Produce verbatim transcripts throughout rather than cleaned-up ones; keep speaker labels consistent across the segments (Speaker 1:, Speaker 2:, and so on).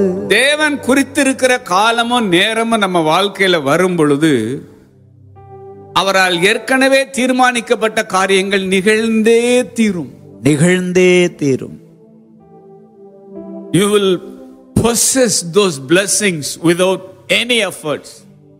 Speaker 1: தேவன் குறித்திருக்கிற காலமும் நேரமும் நம்ம வாழ்க்கையில வரும் பொழுது அவரால் ஏற்கனவே தீர்மானிக்கப்பட்ட காரியங்கள் நிகழ்ந்தே தீரும்.
Speaker 2: நிகழ்ந்தே தீரும்.
Speaker 1: You will possess those blessings without any efforts.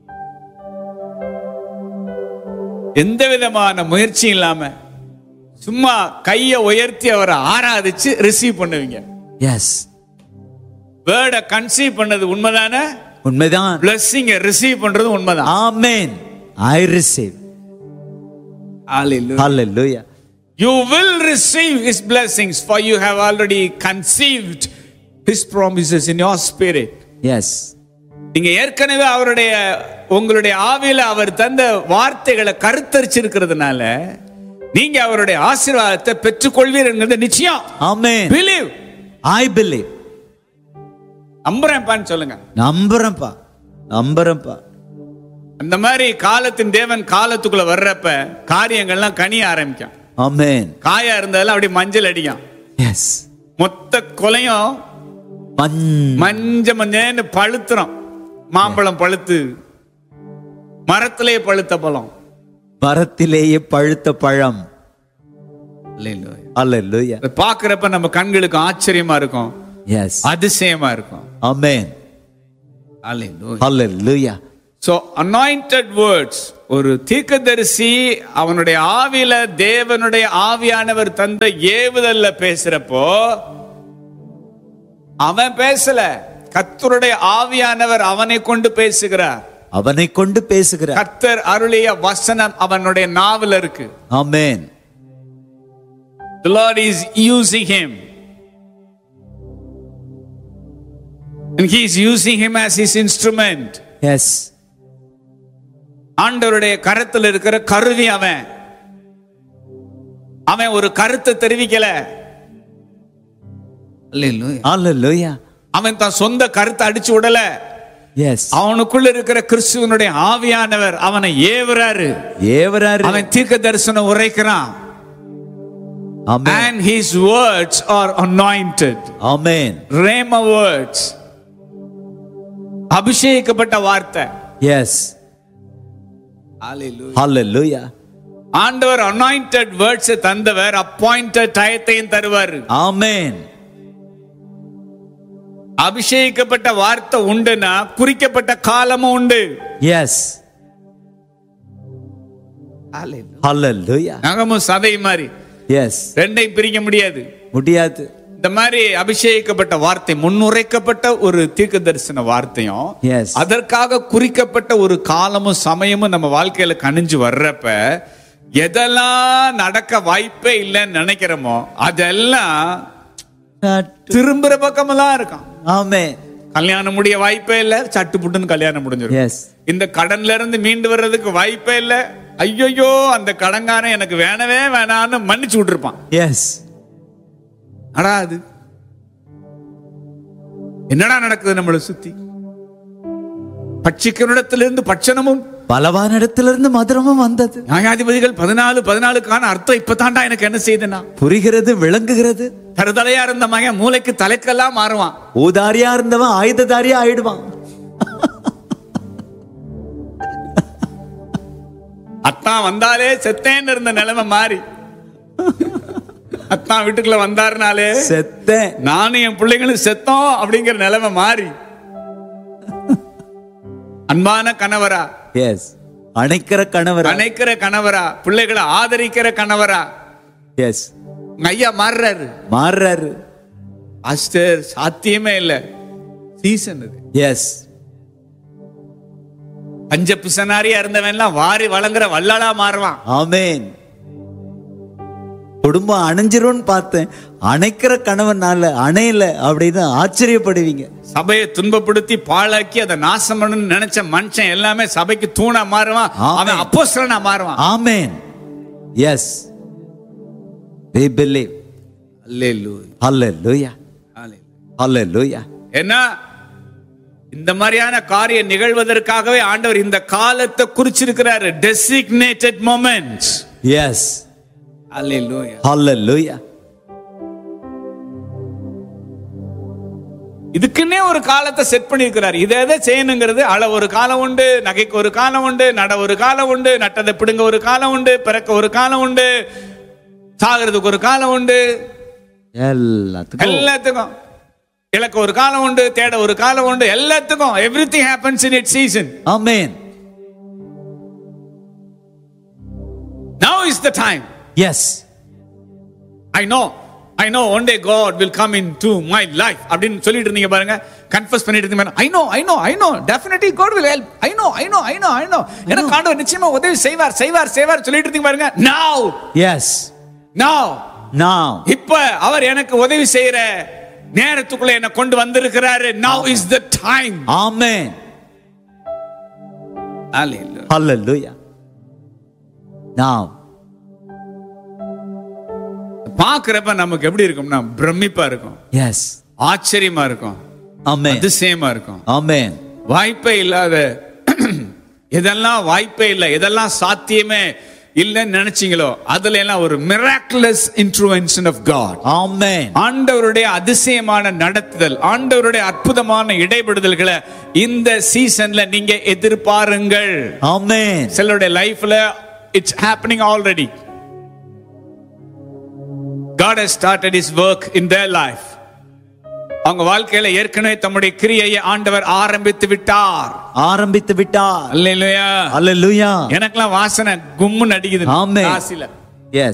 Speaker 1: எந்த விதமான முயற்சி இல்லாம சும்மா கையை உயர்த்தி அவரை ஆராதிச்சு ரிசீவ் பண்ணுவீங்க.
Speaker 2: எஸ்.
Speaker 1: வேர்டை கன்சீவ் பண்ணது உண்மைதானே?
Speaker 2: உண்மைதான்.
Speaker 1: பிளெஸிங்கை ரிசீவ் பண்றது உண்மைதான்.
Speaker 2: ஆமென். I receive.
Speaker 1: Hallelujah.
Speaker 2: Hallelujah.
Speaker 1: You will receive his blessings for you have already conceived his promises in your spirit.
Speaker 2: Yes.
Speaker 1: நீங்க ஏற்கனவே அவருடைய உங்களுடைய ஆவியில அவர் தந்த வார்த்தைகளை கருத்தரிச்சிருக்கிறதுனால நீங்க அவருடைய ஆசீர்வாதத்தை பெற்றுக்கொள்வீர்கள் நிச்சயம்.
Speaker 2: ஆமென்.
Speaker 1: Believe.
Speaker 2: I believe.
Speaker 1: நம்புறேன்பான்னு சொல்லுங்க.
Speaker 2: நம்புறேன்ப்பா. நம்புறேன்ப்பா.
Speaker 1: அந்த மாதிரி காலத்தின் தேவன் காலத்துக்குள்ள வர்றப்ப காரியங்கள்லாம் கனிய ஆரம்பிக்கும்.
Speaker 2: ஆமென்.
Speaker 1: காயா இருந்தாலும் அப்படி மஞ்சள் அடிக்கும்.
Speaker 2: எஸ்.
Speaker 1: மொத்த கொலையும் மஞ்ச மஞ்சன்னு பழுத்துறோம். மாம்பழம் பழுத்து மரத்திலேயே பழுத்த பழம்.
Speaker 2: மரத்திலேயே பழுத்த பழம். அல்லேலூயா.
Speaker 1: பாக்குறப்ப நம்ம கண்களுக்கு ஆச்சரியமா இருக்கும்.
Speaker 2: எஸ்.
Speaker 1: அதிசயமா இருக்கும்.
Speaker 2: ஆமென். அல்லேலூயா.
Speaker 1: So anointed words, ஒரு தீர்க்கதரிசி அவனுடைய ஆவியில தேவனுடைய ஆவியானவர் தந்த ஏவுதல்ல பேசுறப்போ அவன் பேசல, கர்த்தருடைய ஆவியானவர் அவனை கொண்டு பேசுகிறார்.
Speaker 2: அவனை கொண்டு பேசுகிறார்.
Speaker 1: கர்த்தர் அருளிய வசனம் அவனுடைய நாவில் இருக்கு.
Speaker 2: ஆமென்.
Speaker 1: The Lord is using him and he is using him as his instrument.
Speaker 2: Yes.
Speaker 1: ஆண்டவருடைய கரத்தில் இருக்கிற கருவி அவன். அவன் ஒரு கருத்தை தெரிவிக்கல.
Speaker 2: அல்லேலூயா.
Speaker 1: அவன் தான் சொந்த கருத்தை அடிச்சு விடல.
Speaker 2: எஸ்.
Speaker 1: அவனுக்குள்ள இருக்கிற கிறிஸ்துவனுடைய ஆவியானவர் அவனை ஏவுறாரு.
Speaker 2: ஏவுறாரு.
Speaker 1: அவன் தீர்க்க தரிசனம் உரைக்கிறான்.
Speaker 2: ஆமென்.
Speaker 1: And his words are anointed.
Speaker 2: Amen.
Speaker 1: Rhema words. அபிஷேகிக்கப்பட்ட வார்த்தை.
Speaker 2: எஸ்.
Speaker 1: Hallelujah.
Speaker 2: Hallelujah.
Speaker 1: ஆண்டவர் anointed words தந்தவர் appointed டயத்தையும் தருவார்.
Speaker 2: ஆமென்.
Speaker 1: அபிஷேகிக்கப்பட்ட வார்த்தை உண்டுனா குறிக்கப்பட்ட காலமும் உண்டு.
Speaker 2: எஸ். Hallelujah.
Speaker 1: நகமும் சதை மாதிரி.
Speaker 2: எஸ்.
Speaker 1: ரெண்டை பிரிக்க முடியாது.
Speaker 2: முடியாது.
Speaker 1: இந்த மாதிரி அபிஷேகிக்கப்பட்ட வார்த்தை முன்னுரைக்கப்பட்ட ஒரு தீர்க்க தரிசன வார்த்தையும் அதற்காக குறிக்கப்பட்ட ஒரு காலமும் சமயமும் நம்ம வாழ்க்கையில கணிஞ்சு வர்றப்ப எதெல்லாம் நடக்க வாய்ப்பே இல்லைன்னு நினைக்கிறோமோ அதெல்லாம் திரும்புற பக்கமெல்லாம் இருக்கும்.
Speaker 2: ஆமென்.
Speaker 1: கல்யாணம் முடிய வாய்ப்பே இல்ல, சட்டு புட்டுன்னு கல்யாணம் முடிஞ்சிடும். இந்த கடன்ல இருந்து மீண்டு வர்றதுக்கு வாய்ப்பே இல்ல, ஐயோ அந்த கடன்காரன் எனக்கு வேணவே வேணான்னு மன்னிச்சு விட்டுருப்பான்.
Speaker 2: எஸ்.
Speaker 1: அடா அது என்னடா நடக்குது நம்மளை சுத்தி? பட்சிக்கனிடத்திலிருந்து பட்சணமும்
Speaker 2: பலவானிடத்திலிருந்து மதுரமும் வந்தது.
Speaker 1: நியாயாதிபதிகள் பதினாலு பதினாலுக்கான அர்த்தம் இப்பதான்டா எனக்கு என்ன செய்யுதுன்னா
Speaker 2: புரிகிறது, விளங்குகிறது.
Speaker 1: தருதலையா இருந்த மகன் மூளைக்கு தலைக்கெல்லாம் மாறுவான்.
Speaker 2: ஊதாரியா இருந்தவன் ஆயுததாரியா ஆயிடுவான்.
Speaker 1: அத்தான் வந்தாலே செத்தேன்னு இருந்த நிலைமை மாறி அத்தான் வீட்டுக்குள்ள வந்தாருனாலே
Speaker 2: செத்தேன்
Speaker 1: நானும் என் பிள்ளைங்களும் செத்தோம் அப்படிங்கிற நிலைமை மாறி அன்பான கணவரா,
Speaker 2: எஸ், அணைக்கிற கணவரா,
Speaker 1: அணைக்கிற கணவரா, பிள்ளைகளை ஆதரிக்கிற கணவரா,
Speaker 2: எஸ்,
Speaker 1: ஐயா மாறுறாரு
Speaker 2: மாறுறாரு.
Speaker 1: ஆஸ்டர் சாத்தியமே இல்ல. சீசன் இது.
Speaker 2: எஸ்.
Speaker 1: பஞ்ச பிசனாரியா இருந்தவன் வாரி வழங்குற வல்லாளா மாறுவான்.
Speaker 2: ஆமென். குடும்பம் அணைஞ்சிரும் பார்த்தேன், அணைக்கிற கணவனால அணையல அப்படின்னு ஆச்சரியப்படுவீங்க.
Speaker 1: சபையை துன்பப்படுத்தி பாழாக்கி அதை நாசம் பண்ணணும்னு நினைச்ச மனுஷன் எல்லாமே சபைக்கு தூணா மாறுவான். அவன் அப்போஸ்தலனா மாறுவான்.
Speaker 2: ஆமென். S. We believe.
Speaker 1: Hallelujah.
Speaker 2: Hallelujah. Hallelujah.
Speaker 1: என்ன இந்த மாதிரியான காரியம் நிகழ்வதற்காகவே ஆண்டவர் இந்த காலத்தை குறிச்சிருக்கிறாரு. Designated moments.
Speaker 2: Yes.
Speaker 1: Hallelujah.
Speaker 2: Hallelujah.
Speaker 1: இதுக்குன்னே ஒரு காலத்தை செட் பண்ணிருக்கிறார். இதை எதை செய்யணுங்கிறது அள ஒரு காலம் உண்டு, நகைக்கு ஒரு காலம் உண்டு, நட ஒரு காலம் உண்டு, நட்டதை பிடுங்க ஒரு காலம் உண்டு, பிறக்க ஒரு காலம் உண்டு, சாகிறதுக்கு ஒரு காலம் உண்டு,
Speaker 2: எல்லாத்துக்கும்
Speaker 1: எல்லாத்துக்கும் இலக்க ஒரு காலம் உண்டு, தேட ஒரு காலம் உண்டு, எல்லாத்துக்கும். Everything happens in it's season.
Speaker 2: Amen.
Speaker 1: Now is the time.
Speaker 2: Yes.
Speaker 1: I know. I know one day God will come into my life. அப்படினு சொல்லிட்டு இருந்தீங்க பாருங்க, கன்ஃபஸ் பண்ணிட்டு இருந்தீங்க. I know, I know, I know. Definitely God will help. I know, I know, I know, I know. எனக்கு ஆண்டவர் நிச்சயமா உதவி செய்வார், செய்வார், செய்வார் சொல்லிட்டு இருந்தீங்க பாருங்க. Now.
Speaker 2: Yes.
Speaker 1: Now.
Speaker 2: Now.
Speaker 1: இப்ப அவர் எனக்கு உதவி செய்யற நேரத்துக்குள்ள என்ன கொண்டு வந்திருக்கிறாரு. Now is the time.
Speaker 2: Amen.
Speaker 1: Hallelujah.
Speaker 2: Hallelujah. Now.
Speaker 1: பாக்குறப்ப நமக்கு எப்படி இருக்கும்னா பிரமிப்பா இருக்கும்.
Speaker 2: Yes.
Speaker 1: ஆச்சரியமா இருக்கும்.
Speaker 2: Amen.
Speaker 1: அதிசயமா இருக்கும்.
Speaker 2: Amen.
Speaker 1: வாய்ப்பே இல்லாத எதெல்லாம் வாய்ப்பே இல்லை, எதெல்லாம் சாத்தியமே இல்லைன்னு நினைச்சீங்களோ அதுல எல்லாம் ஒரு miraculous intervention of God.
Speaker 2: Amen.
Speaker 1: ஆண்டவருடைய அதிசயமான நடத்துதல், ஆண்டவருடைய அற்புதமான இடைபடுதல்களை இந்த சீசன்ல நீங்க எதிர்பாருங்கள்.
Speaker 2: Amen.
Speaker 1: சிலருடைய லைஃப்ல it's happening already. God has started his work in their life. அவங்க வாழ்க்கையில ஏற்கனவே தம்முடைய கிரியையை ஆண்டவர் ஆரம்பித்து விட்டார்.
Speaker 2: ஆரம்பித்து விட்டார்.
Speaker 1: அல்லேலூயா.
Speaker 2: அல்லேலூயா.
Speaker 1: எனக்கெல்லாம் வாசனை கும்முன்னு அடிக்குது.
Speaker 2: ஆமென்.
Speaker 1: காசில.
Speaker 2: Yes.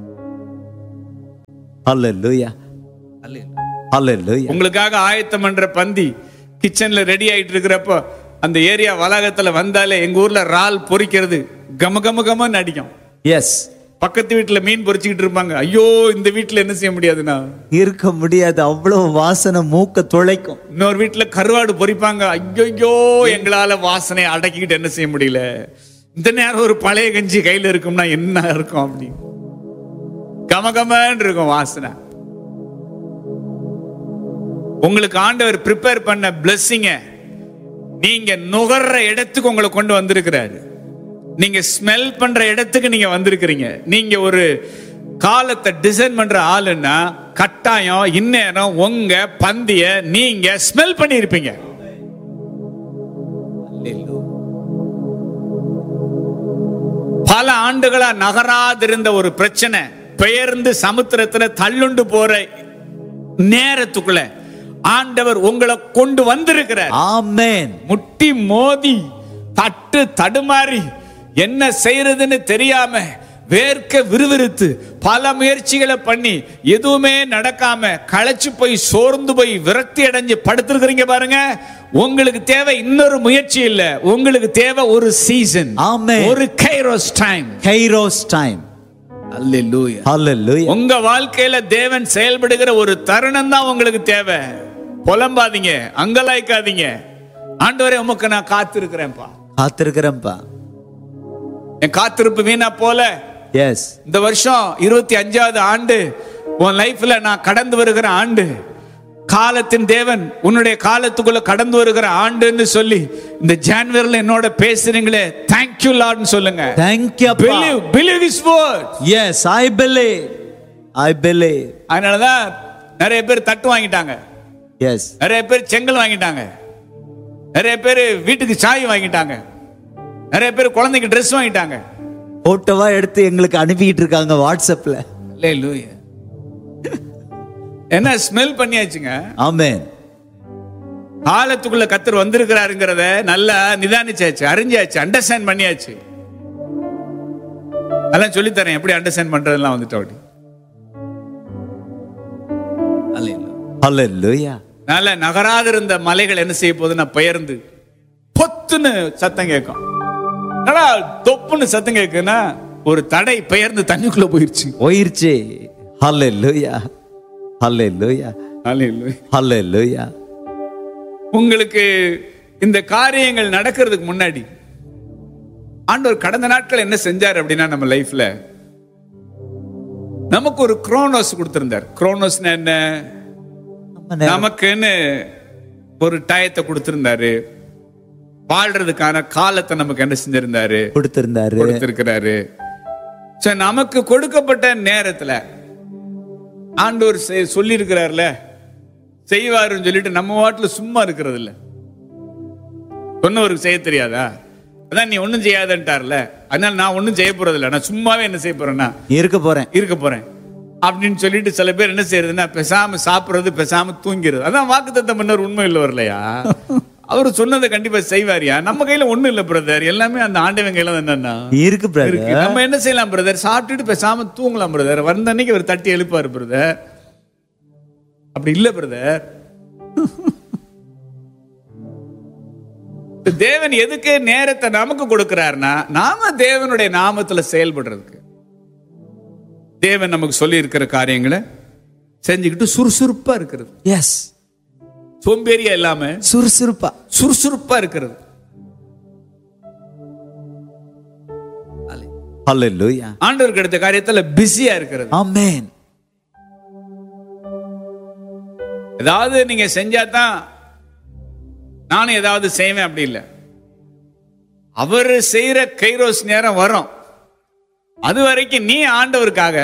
Speaker 2: அல்லேலூயா. அல்லேலூயா.
Speaker 1: உங்களுக்காக ஆயத்தம் பண்ற பந்தி கிச்சன்ல ரெடி ஆயிட்டு இருக்கிறப்போ அந்த ஏரியா வளாகத்துல வந்தாலே எங்க ஊர்ல ரால் பொரிக்கிறது கம கம கமன்னு அடிக்கும்.
Speaker 2: எஸ்.
Speaker 1: பக்கத்து வீட்டுல மீன் பொரிச்சுக்கிட்டு இருப்பாங்க. ஐயோ இந்த வீட்டுல என்ன செய்ய முடியாதுன்னா
Speaker 2: இருக்க முடியாது, அவ்வளவு வாசனை மூக்க துளைக்கும்.
Speaker 1: இன்னொரு வீட்டுல கருவாடு பொரிப்பாங்க. ஐயோ எங்களால வாசனை அடக்கிக்கிட்டு என்ன செய்ய முடியல. இந்த நேரம் ஒரு பழைய கஞ்சி கையில இருக்கும்னா என்ன இருக்கும், அப்படி கமகமன்னு இருக்கும் வாசனை. உங்களுக்கு ஆண்டவர் ப்ரிப்பேர் பண்ண பிளெஸிங்க நீங்க நுகர்ற இடத்துக்கு உங்களை கொண்டு வந்திருக்கிறாரு. நீங்க ஸ்மெல் பண்ற இடத்துக்கு நீங்க வந்திருக்கிறீங்க. நீங்க ஒரு காலத்தை டிசைன் பண்ற ஆளுன்னா கட்டாயம் இந்நேரம் உங்க பந்திய நீங்க ஸ்மெல் பண்ணி இருப்பீங்க. பல ஆண்டுகளா நகராதிருந்த ஒரு பிரச்சனை பெயர்ந்து சமுத்திரத்துல தள்ளுண்டு போற நேரத்துக்குள்ள ஆண்டவர் உங்களை கொண்டு வந்திருக்கிறார். ஆமென். முட்டி மோதி தட்டு தடுமாறி என்ன செய்யறதுன்னு தெரியாம வேர்க்க விறுவிறுத்து பல முயற்சிகளை பண்ணி எதுவுமே நடக்காம களைச்சு போய் சோர்ந்து போய் விரக்தி அடைஞ்சு படுத்திருக்கிறீங்க பாருங்க. உங்களுக்கு தேவை இன்னொரு முயற்சி இல்ல, உங்களுக்கு தேவை ஒரு சீசன். ஆமென். ஒரு கைரோஸ் டைம். Kairos time. அல்லேலூயா. அல்லேலூயா. உங்க வாழ்க்கையில தேவன் செயல்படுகிற ஒரு தருணம் தான் உங்களுக்கு தேவை. புலம்பாதீங்க, அங்கலாய்க்காதீங்க. ஆண்டவரே உமக்கு நான் காத்திருக்கிறேன்ப்பா, காத்திருக்கிறேன்ப்பா. என் காத்திருப்பு வீணா போல. எஸ். இந்த வருஷம் இருபத்தி அஞ்சாவது ஆண்டு உன் லைஃப்ல நான் கடந்து வருகிற ஆண்டு. காலத்தின் தேவன் உன்னுடைய காலத்துக்குள்ள கடந்து வருகிற ஆண்டுன்னு சொல்லி இந்த ஜனவரில என்னோட பேசுறீங்களே, thank you Lord னு சொல்லுங்க. Thank you. Believe, believe his word. Yes, I believe. I believe. அதனால தான் நிறைய பேர் தட்டு வாங்கிட்டாங்க. எஸ். நிறைய பேர் செங்கல் வாங்கிட்டாங்க. நிறைய பேர் வீட்டுக்கு சாய் வாங்கிட்டாங்க. நிறைய பேர் குழந்தைக்கு ட்ரெஸ் வாங்கிட்டாங்க. போட்டோவா எடுத்து எங்களுக்கு அனுப்பிட்டு இருக்காங்க வாட்ஸ்அப்ல. அல்லேலூயா. என்ன ஸ்மெல் பண்ணியாச்சுங்க. ஆமென். காலத்துக்குள்ள கர்த்தர் வந்திருக்கிறாருங்கறத நல்லா நிதானிச்சாச்சு, அறிஞ்சாச்சு, அண்டர்ஸ்டாண்ட் பண்ணியாச்சு. அதெல்லாம் சொல்லி தரேன் எப்படி அண்டர்ஸ்டாண்ட் பண்றதெல்லாம் வந்துட்டு அப்படி. அல்லேலூயா. நல்ல நகராது இருந்த மலைகள் என்ன செய்ய போகுதுன்னா பெயர்ந்து பொத்துன்னு சத்தம் கேட்கும். தொப்புன்னு சத்தம் கேட்குன்னா ஒரு தடை பெயர்ந்து தண்ணிக்குள்ள போயிருச்சு போயிருச்சு. ஹல்லேலூயா. ஹல்லேலூயா. ஹல்லேலூயா. ஹல்லேலூயா. உங்களுக்கு இந்த காரியங்கள் நடக்கிறதுக்கு முன்னாடி ஆண்டவர் கடந்த நாட்கள் என்ன செஞ்சார் அப்படின்னா நம்ம லைஃப்ல நமக்கு ஒரு குரோனோஸ் கொடுத்திருந்தார். குரோனோஸ்னா என்ன? நமக்குன்னு ஒரு டயத்தை கொடுத்திருந்தாரு. வாழ்றதுக்கான காலத்தை நமக்கு என்ன செஞ்சிருந்தாரு? கொடுத்திருந்தாரு, கொடுத்திருக்கிறாரு. நமக்கு கொடுக்கப்பட்ட நேரத்துல ஆண்டவர் சொல்லி இருக்கிறார்ல, செய்வாருன்னு சொல்லிட்டு நம்ம வாட்டுல சும்மா இருக்கிறது இல்ல. சொன்னவருக்கு செய்ய தெரியாதா? அதான் நீ ஒண்ணும் செய்யாதன்ட்டார்ல, அதனால நான் ஒண்ணும் செய்ய போறது இல்லை, நான் சும்மாவே என்ன செய்ய போறேன்னா
Speaker 2: இருக்க போறேன்
Speaker 1: இருக்க போறேன் அப்படின்னு சொல்லிட்டு சில பேர் என்ன செய்யறதுன்னா பேசாம சாப்பிடுறது, பேசாம தூங்கிறது. அதான் வாக்குத்தத்தம் பண்ணவர் உண்மை இல்லை வரலையா? அவரு சொன்னதை கண்டிப்பா செய்வாரியா? நம்ம கையில ஒண்ணும் இல்ல பிரதர், எல்லாமே அந்த ஆண்டவன் கையில என்னன்னா
Speaker 2: இருக்கு பிரதர்.
Speaker 1: நம்ம என்ன செய்யலாம் பிரதர்? சாப்பிட்டுட்டு பேசாம தூங்கலாம் பிரதர். வந்த அன்னைக்கு அவர் தட்டி எழுப்பாரு பிரதர். அப்படி இல்ல பிரதர். தேவன் எதுக்கு நேரத்தை நமக்கு கொடுக்கிறார்னா நாம தேவனுடைய நாமத்துல செயல்படுறதுக்கு. தேவன் நமக்கு சொல்லி இருக்கிற காரியங்களை செஞ்சுக்கிட்டு சுறுசுறுப்பா இருக்கிறது.
Speaker 2: எஸ்,
Speaker 1: சோம்பேறியா இல்லாம
Speaker 2: சுறுசுறுப்பா
Speaker 1: சுறுசுறுப்பா இருக்கிறது.
Speaker 2: ஹல்லேலூயா.
Speaker 1: ஆண்டவருக்கு எடுத்த காரியத்துல பிஸியா இருக்கிறது.
Speaker 2: ஆமென்.
Speaker 1: ஏதாவது நீங்க செஞ்சாதான் நானும் ஏதாவது செய்வேன் அப்படி இல்லை. அவர் செய்யற கைரோஸ் நேரம் வரும், அது வரைக்கும் நீ ஆண்டவருக்காக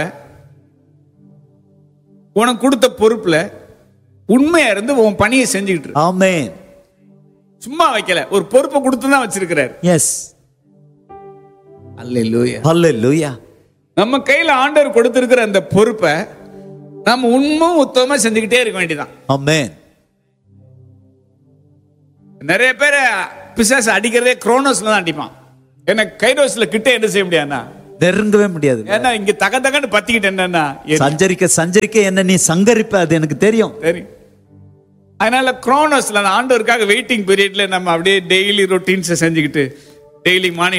Speaker 1: உனக்கு கொடுத்த பொறுப்புல உண்மையா இருந்து உன் பணியை செஞ்சுக்கிட்டு.
Speaker 2: ஆமென்.
Speaker 1: சும்மா வைக்கல, ஒரு பொறுப்பை கொடுத்து தான் வச்சிருக்கிறார்.
Speaker 2: எஸ்,
Speaker 1: அல்லேலூயா.
Speaker 2: ஹல்லேலூயா.
Speaker 1: நம்ம கையில ஆண்டவர் கொடுத்திருக்கிற அந்த பொறுப்பை நம்ம உண்மை உத்தமமா செஞ்சுக்கிட்டே இருக்க வேண்டியதான்.
Speaker 2: ஆமென்.
Speaker 1: நிறைய பேர் பிசாசு அடிக்கிறதே குரோனோஸ்ல தான் அடிப்பான். ஏன்னா கைரோஸ்ல கிட்ட என்ன செய்ய முடியாதுன்னா
Speaker 2: நெருங்கவே முடியாது.
Speaker 1: ஏன்னா இங்க தக தகன்னு பத்திக்கிட்டு என்னன்னா
Speaker 2: சஞ்சரிக்க சஞ்சரிக்க என்ன நீ சங்கரிப்ப, அது எனக்கு தெரியும்.
Speaker 1: சரி, அதனால குரோனோஸ்ல ஆண்டவருக்காக வெயிட்டிங் பீரியட்ல நம்ம அப்படியே டெய்லி ரொட்டீன்ஸ் செஞ்சுக்கிட்டு டெய்லி மார்னிங்